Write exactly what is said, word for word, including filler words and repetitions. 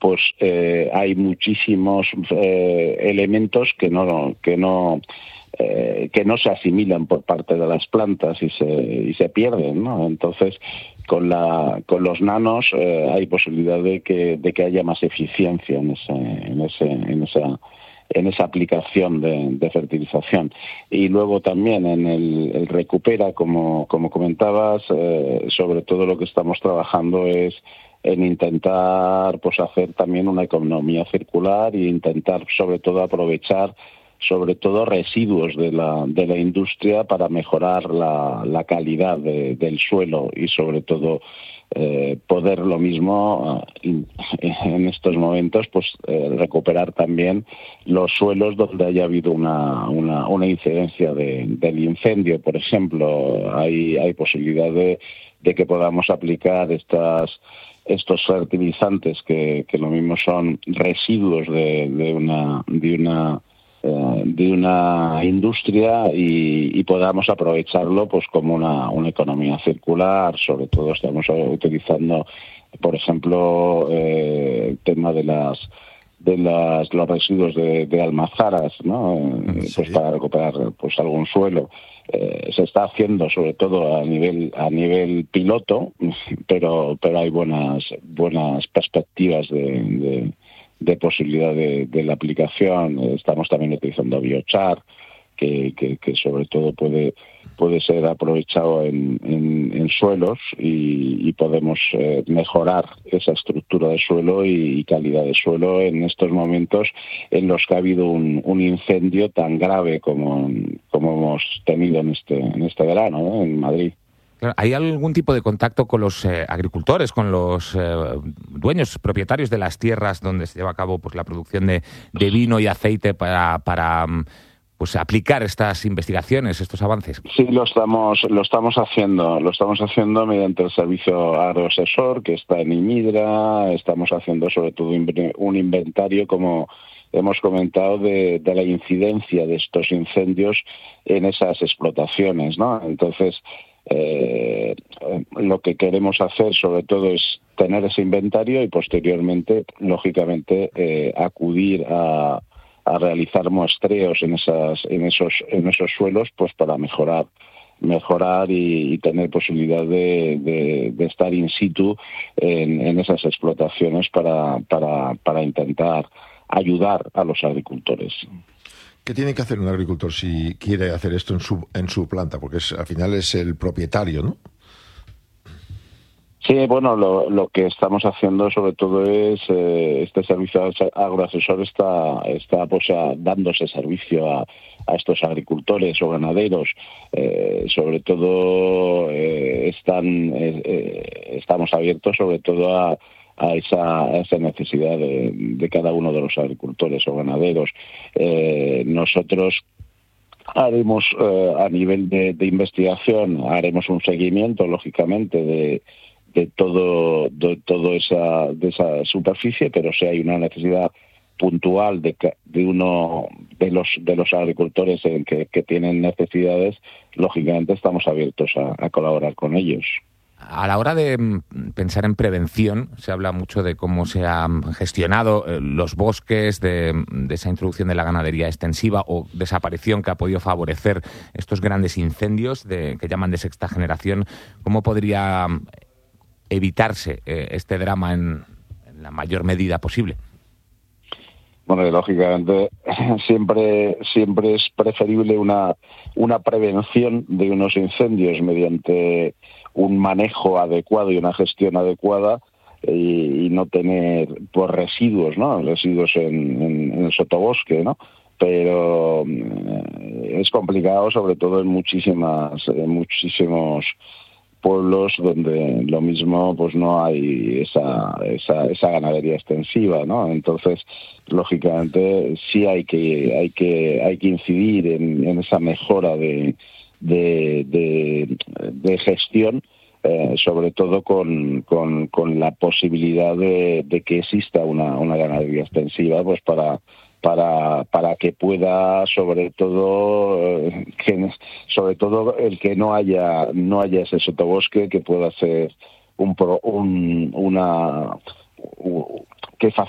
pues eh, hay muchísimos eh, elementos que no que no eh, que no se asimilan por parte de las plantas y se y se pierden, ¿no? Entonces, con la con los nanos eh, hay posibilidad de que de que haya más eficiencia en ese en ese en esa en esa aplicación de, de fertilización. Y luego también en el, el recupera, como como comentabas, eh, sobre todo lo que estamos trabajando es en intentar pues hacer también una economía circular e intentar sobre todo aprovechar sobre todo residuos de la de la industria para mejorar la, la calidad de, del suelo y sobre todo eh, poder lo mismo uh, en estos momentos pues eh, recuperar también los suelos donde haya habido una una, una incidencia de, del incendio, por ejemplo. Hay hay posibilidad de, de que podamos aplicar estas estos fertilizantes que, que lo mismo son residuos de, de una de una de una industria y, y podamos aprovecharlo pues como una, una economía circular. Sobre todo estamos utilizando, por ejemplo, eh, el tema de las de las los residuos de, de almazaras, ¿no? Sí. Pues para recuperar pues algún suelo. Eh, se está haciendo sobre todo a nivel a nivel piloto, pero pero hay buenas buenas perspectivas de, de de posibilidad de, de la aplicación. Estamos también utilizando biochar, que, que, que sobre todo puede puede ser aprovechado en, en, en suelos y, y podemos eh, mejorar esa estructura de suelo y, y calidad de suelo en estos momentos en los que ha habido un, un incendio tan grave como, como hemos tenido en este en este verano, ¿no? En Madrid. ¿Hay algún tipo de contacto con los eh, agricultores, con los eh, dueños, propietarios de las tierras donde se lleva a cabo pues la producción de, de vino y aceite para, para pues aplicar estas investigaciones, estos avances? Sí, lo estamos lo estamos haciendo, lo estamos haciendo mediante el servicio agroasesor que está en Imidra. Estamos haciendo sobre todo un inventario, como hemos comentado, de, de la incidencia de estos incendios en esas explotaciones, ¿no? Entonces, Eh, lo que queremos hacer sobre todo es tener ese inventario y posteriormente, lógicamente, eh, acudir a, a realizar muestreos en esas, en esos, en esos suelos, pues para mejorar, mejorar y, y tener posibilidad de, de, de estar in situ en, en esas explotaciones para, para, para intentar ayudar a los agricultores. ¿Qué tiene que hacer un agricultor si quiere hacer esto en su en su planta? Porque es, al final es el propietario, ¿no? Sí, bueno, lo, lo que estamos haciendo sobre todo es eh, este servicio agroasesor está está pues a, dando ese servicio a, a estos agricultores o ganaderos. Eh, sobre todo eh, están eh, eh, estamos abiertos sobre todo a a esa, a esa necesidad de, de cada uno de los agricultores o ganaderos. Eh, nosotros haremos eh, a nivel de, de investigación, haremos un seguimiento, lógicamente, de, de todo de todo esa de esa superficie, pero si hay una necesidad puntual de, de uno de los de los agricultores en que, que tienen necesidades, lógicamente estamos abiertos a, a colaborar con ellos. A la hora de pensar en prevención, se habla mucho de cómo se han gestionado los bosques, de, de esa introducción de la ganadería extensiva o desaparición que ha podido favorecer estos grandes incendios de, que llaman de sexta generación. ¿Cómo podría evitarse eh, este drama en, en la mayor medida posible? Bueno, y lógicamente siempre siempre es preferible una una prevención de unos incendios mediante un manejo adecuado y una gestión adecuada y, y no tener pues residuos, ¿no? Residuos en, en, en el sotobosque, ¿no? Pero eh, es complicado, sobre todo en muchísimas en muchísimos pueblos donde lo mismo pues no hay esa esa esa ganadería extensiva, ¿no? Entonces, lógicamente sí hay que hay que hay que incidir en, en esa mejora de de de, de gestión, eh, sobre todo con, con con la posibilidad de, de que exista una una ganadería extensiva, pues para para para que pueda sobre todo eh, que, sobre todo el que no haya no haya ese sotobosque que pueda ser un, pro, un una que